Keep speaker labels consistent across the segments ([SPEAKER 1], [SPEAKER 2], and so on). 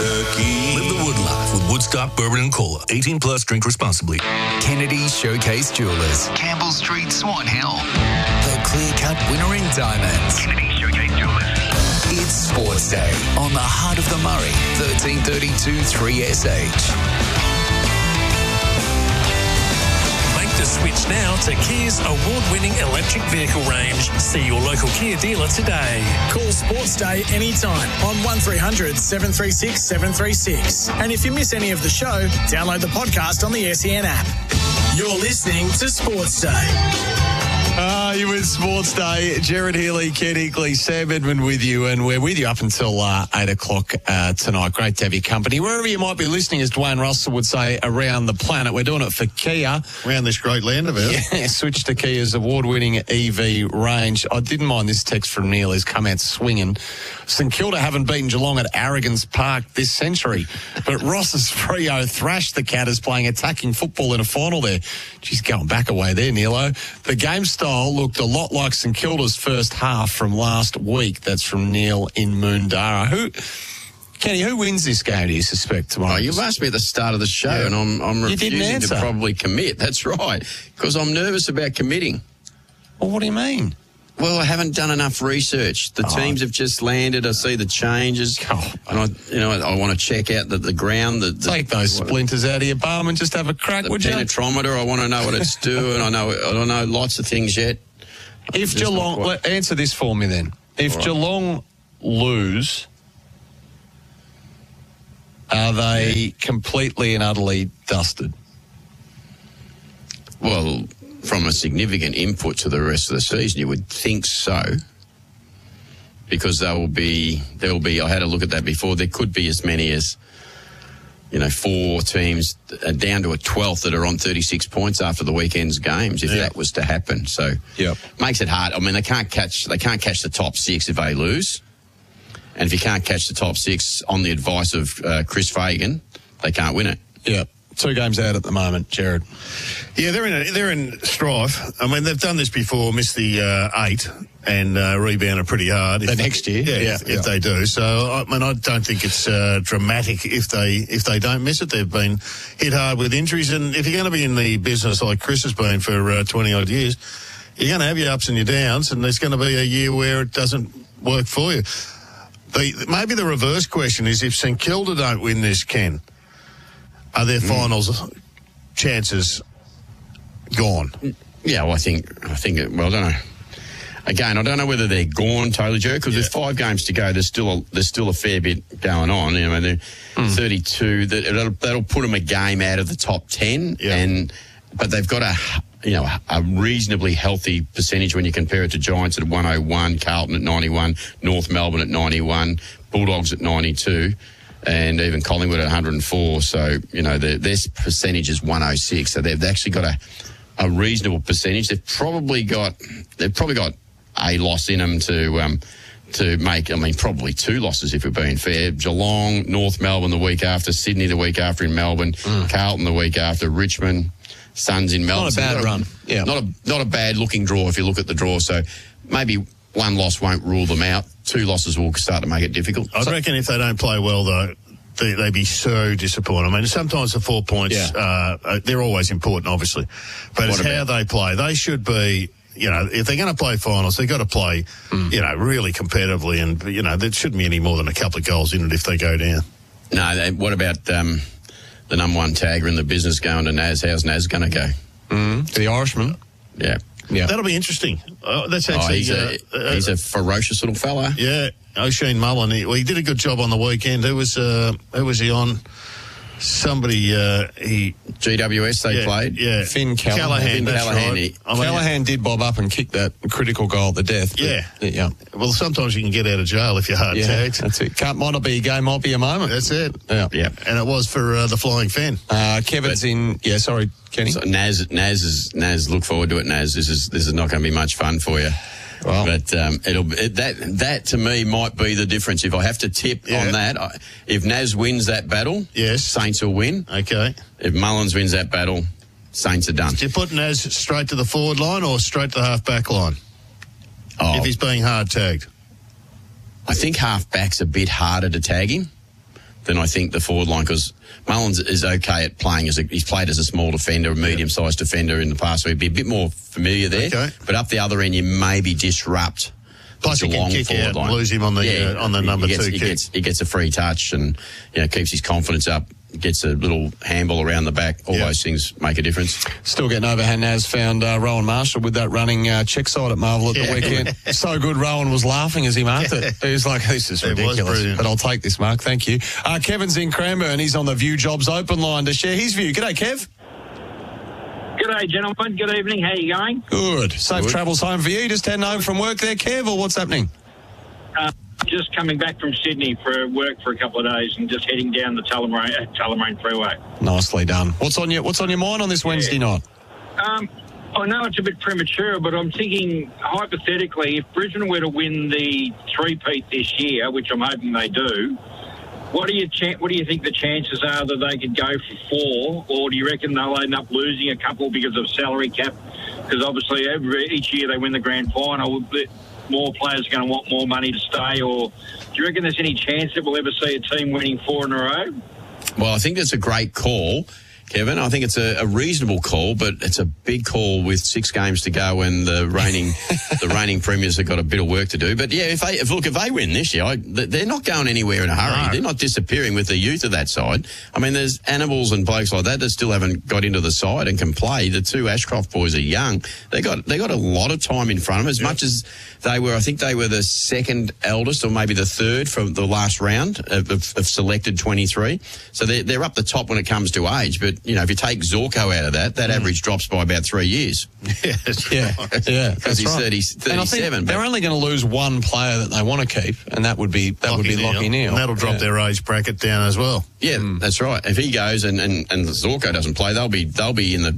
[SPEAKER 1] turkey. Live the Wood life with Woodstock Bourbon and Cola. 18 plus, drink responsibly.
[SPEAKER 2] Kennedy Showcase Jewelers. Campbell Street, Swan Hill. The clear-cut winner in diamonds. Kennedy Showcase Jewelers. It's Sports Day on the heart of the Murray. 1332 3SH.
[SPEAKER 3] To switch now to Kia's award-winning electric vehicle range. See your local Kia dealer today.
[SPEAKER 4] Call Sports Day anytime on 1300 736 736. And if you miss any of the show, download the podcast on the SEN app. You're listening to Sports Day.
[SPEAKER 5] You with Sports Day. Jared Healy, Ken Hickley, Sam Edmund with you, and we're with you up until 8 o'clock tonight. Great to have your company. Wherever you might be listening, as Dwayne Russell would say, around the planet. We're doing it for Kia.
[SPEAKER 6] Around this great land of ours.
[SPEAKER 5] Yeah, switch to Kia's award-winning EV range. I didn't mind this text from Neil. He's come out swinging. St Kilda haven't beaten Geelong at Arrogance Park this century, but Ross's Freo thrashed the Catters playing attacking football in a final there. She's going back away there, Neilo. The game style looked a lot like St Kilda's first half from last week. That's from Neil in Moondara. Kenny, who wins this game, do you suspect, tomorrow?
[SPEAKER 7] Oh, you asked me at the start of the show, and I'm refusing to probably commit. That's right, because I'm nervous about committing.
[SPEAKER 5] Well, what do you mean?
[SPEAKER 7] Well, I haven't done enough research. The teams have just landed. I see the changes, and I want to check out the ground.
[SPEAKER 5] Take those splinters out of your bum and just have a crack. Would you?
[SPEAKER 7] The penetrometer. I want to know what it's doing. I don't know lots of things yet.
[SPEAKER 5] If Geelong, answer this for me then. If Geelong lose, are they completely and utterly dusted?
[SPEAKER 7] Well, from a significant input to the rest of the season, you would think so, because there will be. I had a look at that before. There could be as many as 4 teams down to a 12th that are on 36 points after the weekend's games, if that was to happen. So makes it hard. I mean, they can't catch the top 6 if they lose, and if you can't catch the top 6 on the advice of Chris Fagan, they can't win it.
[SPEAKER 5] Yeah. 2 games out at the moment, Jared.
[SPEAKER 6] Yeah, they're in strife. I mean, they've done this before, missed the 8 and rebounded pretty hard.
[SPEAKER 5] Next year,
[SPEAKER 6] if they do. So, I mean, I don't think it's dramatic if they don't miss it. They've been hit hard with injuries, and if you're going to be in the business like Chris has been for 20 odd years, you're going to have your ups and your downs, and there's going to be a year where it doesn't work for you. Maybe the reverse question is, if St Kilda don't win this, Ken, are their finals chances gone?
[SPEAKER 7] Yeah, well, I think. Well, I don't know. Again, I don't know whether they're gone totally, Joe, because there's 5 games to go. There's still a fair bit going on. They're 32. That'll put them a game out of the top 10, but they've got a reasonably healthy percentage when you compare it to Giants at 101, Carlton at 91, North Melbourne at 91, Bulldogs at 92. And even Collingwood at 104. So, their percentage is 106. So they've actually got a reasonable percentage. They've probably got a loss in them to make. I mean, probably 2 losses if we're being fair. Geelong, North Melbourne the week after, Sydney the week after in Melbourne, Carlton the week after, Richmond, Suns in Melbourne.
[SPEAKER 5] Not a bad run. Yeah.
[SPEAKER 7] Not a bad looking draw if you look at the draw. So maybe 1 loss won't rule them out. 2 losses will start to make it difficult.
[SPEAKER 6] I reckon if they don't play well, though, they'd be so disappointed. I mean, sometimes the 4 points, they're always important, obviously. But it's how they play. They should be, if they're going to play finals, they've got to play, really competitively. And, there shouldn't be any more than a couple of goals in it if they go down.
[SPEAKER 7] No, what about the number 1 tagger in the business going to Naz? How's Naz going to go?
[SPEAKER 5] The Irishman.
[SPEAKER 7] Yeah.
[SPEAKER 6] That'll be interesting. That's actually...
[SPEAKER 7] he's a ferocious little fella.
[SPEAKER 6] Yeah. O'Shane Mullen, he did a good job on the weekend. Who was he on? Somebody,
[SPEAKER 7] GWS they played.
[SPEAKER 6] Yeah.
[SPEAKER 5] Finn Callahan. Callahan did bob up and kick that critical goal at the death.
[SPEAKER 6] Yeah. Well, sometimes you can get out of jail if you're hard tagged.
[SPEAKER 5] That's it. Might not be a game, might be a moment.
[SPEAKER 6] That's it.
[SPEAKER 7] Yeah.
[SPEAKER 6] And it was for the Flying Fan.
[SPEAKER 5] Kevin's in. Yeah, sorry, Kenny.
[SPEAKER 7] So Naz, look forward to it, Naz. This is not going to be much fun for you.
[SPEAKER 5] Well,
[SPEAKER 7] but that to me might be the difference. If I have to tip on that, if Naz wins that battle, Saints will win.
[SPEAKER 6] Okay.
[SPEAKER 7] If Mullins wins that battle, Saints are done.
[SPEAKER 6] Do you put Naz straight to the forward line or straight to the half-back line?
[SPEAKER 7] Oh,
[SPEAKER 6] if he's being hard tagged.
[SPEAKER 7] I think half-back's a bit harder to tag him than I think the forward line, because Mullins is okay at playing he's played as a small defender, a medium-sized defender in the past, so he'd be a bit more familiar there. Okay. But up the other end, you maybe disrupt.
[SPEAKER 6] Plus, he can kick out and lose him on the number 2 kick.
[SPEAKER 7] He gets a free touch and keeps his confidence up. Gets a little handball around the back. All those things make a difference.
[SPEAKER 5] Still getting overhand. Naz found Rowan Marshall with that running check side at Marvel at the weekend. So good, Rowan was laughing as he marked it. He was like, this is ridiculous. But I'll take this, Mark. Thank you. Kevin's in Cranbourne. He's on the View Jobs open line to share his view. G'day, Kev.
[SPEAKER 8] G'day, gentlemen. Good evening. How you going?
[SPEAKER 5] Good. Safe travels home for you. Just heading home from work there, Kev, or what's happening?
[SPEAKER 8] Just coming back from Sydney for work for a couple of days and just heading down the Tullamarine Freeway.
[SPEAKER 5] Nicely done. What's on your mind on this Wednesday night?
[SPEAKER 8] I know it's a bit premature, but I'm thinking, hypothetically, if Brisbane were to win the three-peat this year, which I'm hoping they do, what do you think the chances are that they could go for 4, or do you reckon they'll end up losing a couple because of salary cap? Because obviously each year they win the grand final, more players are going to want more money to stay, or do you reckon there's any chance that we'll ever see a team winning 4 in a row?
[SPEAKER 7] Well, I think that's a great call, Kevin. I think it's a reasonable call, but it's a big call with 6 games to go and the reigning premiers have got a bit of work to do. But yeah, if they win this year, they're not going anywhere in a hurry. No. They're not disappearing with the youth of that side. I mean, there's animals and blokes like that still haven't got into the side and can play. The 2 Ashcroft boys are young. They got a lot of time in front of them, as much as I think they were the second eldest or maybe the third from the last round of selected 23. So they're up the top when it comes to age. But, if you take Zorko out of that average drops by about 3 years.
[SPEAKER 6] Yeah, that's right.
[SPEAKER 5] Yeah,
[SPEAKER 7] because he's 37.
[SPEAKER 5] They're only going to lose one player that they want to keep, and that would be Lachie Neale.
[SPEAKER 6] And that'll drop their age bracket down as well.
[SPEAKER 7] Yeah, that's right. If he goes and Zorko doesn't play, they'll be in the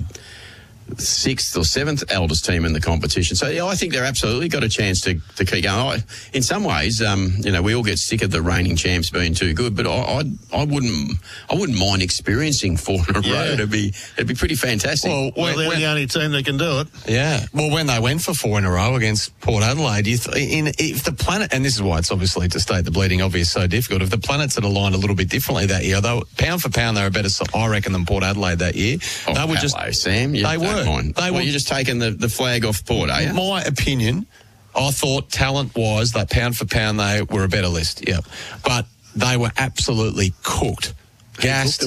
[SPEAKER 7] 6th or 7th eldest team in the competition. So I think they're absolutely got a chance to keep going. In some ways, we all get sick of the reigning champs being too good, but I wouldn't mind experiencing 4 in a row. It'd be pretty fantastic.
[SPEAKER 6] Well, they're the only team that can do it.
[SPEAKER 5] Yeah. Well, when they went for 4 in a row against Port Adelaide, if the planet, and this is why it's obviously, to state the bleeding obvious, so difficult. If the planets had aligned a little bit differently that year, though, pound for pound, they were better, I reckon, than Port Adelaide that year.
[SPEAKER 7] Sam.
[SPEAKER 5] They were.
[SPEAKER 7] You're just taking the flag off Port, are you?
[SPEAKER 5] My opinion, I thought talent-wise that pound for pound they were a better list, yeah. But they were absolutely cooked. Gassed.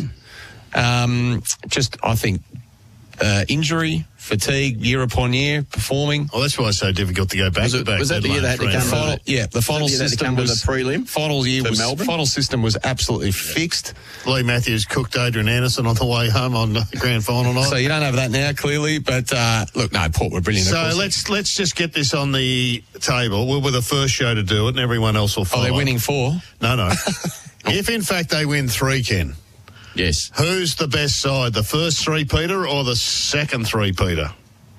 [SPEAKER 5] I think injury, fatigue, year upon year, performing.
[SPEAKER 6] Well, that's why it's so difficult to go back to back.
[SPEAKER 7] Was that the year they had to come to
[SPEAKER 5] the final system was
[SPEAKER 7] the prelim?
[SPEAKER 5] Final system was absolutely fixed.
[SPEAKER 6] Lee Matthews cooked Adrian Anderson on the way home on the grand final night.
[SPEAKER 5] So you don't have that now, clearly, but Port were brilliant.
[SPEAKER 6] So let's just get this on the table. We were the first show to do it, and everyone else will follow.
[SPEAKER 5] They're winning 4?
[SPEAKER 6] No. If in fact they win 3, Ken.
[SPEAKER 7] Yes.
[SPEAKER 6] Who's the best side, the first 3-peater or the second 3-peater?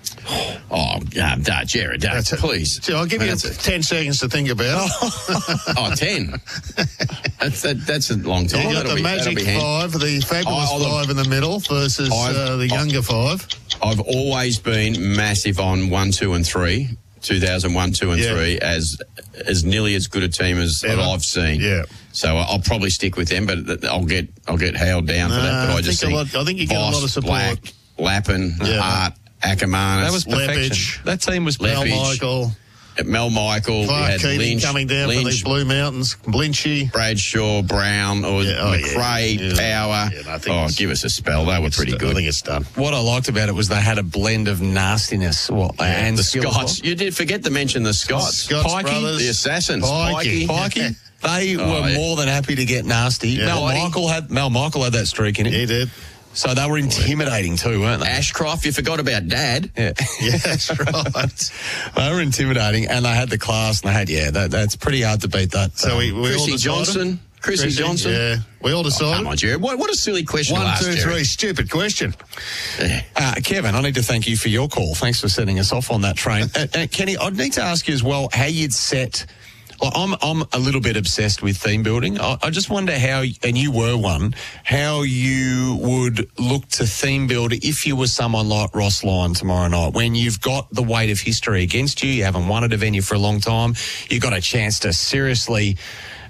[SPEAKER 7] Jared, please.
[SPEAKER 6] So I'll give you 10 seconds to think about.
[SPEAKER 7] 10. That's a long time.
[SPEAKER 6] You got the magic 5, the fabulous 5 in the middle versus the younger 5.
[SPEAKER 7] I've always been massive on 1, 2 and 3. 2001, 2 and 3 as nearly as good a team as I've seen.
[SPEAKER 6] Yeah.
[SPEAKER 7] So I'll probably stick with them, but I'll get held down for that. But
[SPEAKER 6] I think you get a lot of support.
[SPEAKER 7] Black, Lappin, Hart, Ackermanis.
[SPEAKER 5] That was perfection. That team was
[SPEAKER 6] Mel Michael. Clark Keating coming down from these Blue Mountains. Blinchy.
[SPEAKER 7] Bradshaw, Brown, or McRae, Power. Give us a spell. They were pretty good.
[SPEAKER 6] I think it's done.
[SPEAKER 5] What I liked about it was they had a blend of nastiness. And
[SPEAKER 7] the Scots. You did forget to mention the Scots.
[SPEAKER 5] Pikey,
[SPEAKER 6] brothers.
[SPEAKER 7] The Assassins.
[SPEAKER 5] Pikey. They were more than happy to get nasty. Yeah. Mel Michael had that streak in him.
[SPEAKER 6] He did.
[SPEAKER 5] So they were intimidating too, weren't they?
[SPEAKER 7] Ashcroft, you forgot about Dad.
[SPEAKER 5] Yeah,
[SPEAKER 6] that's right.
[SPEAKER 5] They were intimidating, and they had the class, and they had, that's pretty hard to beat that.
[SPEAKER 6] So we
[SPEAKER 7] Chrissy Johnson. Chrissy Johnson.
[SPEAKER 6] Yeah, we all decided.
[SPEAKER 7] Come on, Jared. What a silly question
[SPEAKER 6] 1,
[SPEAKER 7] to ask,
[SPEAKER 6] 2, 3,
[SPEAKER 7] Jared.
[SPEAKER 6] stupid question.
[SPEAKER 5] Kevin, I need to thank you for your call. Thanks for setting us off on that train. Kenny, I'd need to ask you as well how you'd set... Well, I'm a little bit obsessed with theme building. I just wonder how, and you were one, how you would look to theme build if you were someone like Ross Lyon tomorrow night, when you've got the weight of history against you, you haven't won at a venue for a long time, you've got a chance to seriously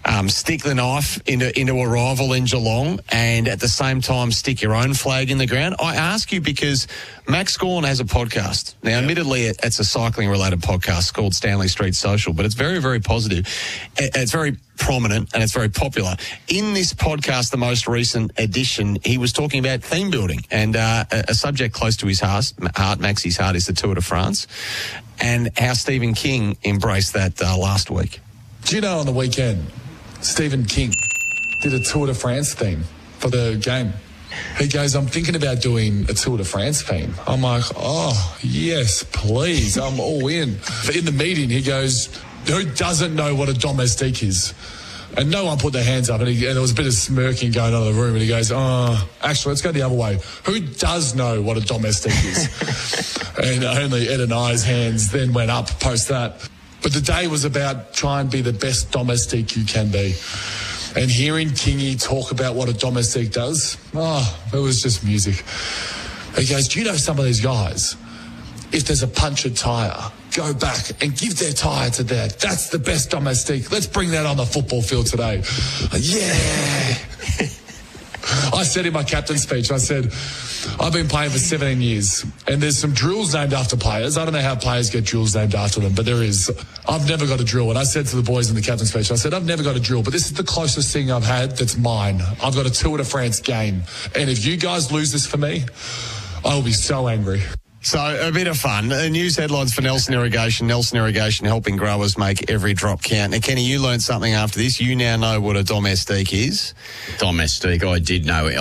[SPEAKER 5] stick the knife into a rival in Geelong and at the same time stick your own flag in the ground? I ask you because Max Gawn has a podcast. Now, admittedly, it's a cycling-related podcast called Stanley Street Social, but it's very, very positive. It's very prominent and it's very popular. In this podcast, the most recent edition, he was talking about theme building, and a subject close to his heart, Maxie's heart, is the Tour de France, and how Stephen King embraced that last week.
[SPEAKER 9] Do you know on the weekend, Stephen King did a Tour de France theme for the game? He goes, I'm thinking about doing a Tour de France theme. I'm like, oh, yes, please, I'm all in. In the meeting, he goes, who doesn't know what a domestique is? And no one put their hands up, and there was a bit of smirking going on in the room, and he goes, oh, actually, let's go the other way. Who does know what a domestique is? And only Ed and I's hands then went up post that. But the day was about try and be the best domestique you can be. And hearing Kingy talk about what a domestique does, it was just music. He goes, do you know some of these guys, if there's a punctured tyre, go back and give their tyre to that. That's the best domestique. Let's bring that on the football field today. Yeah. I said in my captain's speech, I said, I've been playing for 17 years and there's some drills named after players. I don't know how players get drills named after them, but there is. I've never got a drill. And I said to the boys in the captain's speech, I said, I've never got a drill, but this is the closest thing I've had that's mine. I've got a Tour de France game. And if you guys lose this for me, I will be so angry.
[SPEAKER 5] So, a bit of fun. News headlines for Nelson Irrigation. Nelson Irrigation helping growers make every drop count. Now, Kenny, you learned something after this. You now know what a domestique is.
[SPEAKER 7] Domestique, I did know it.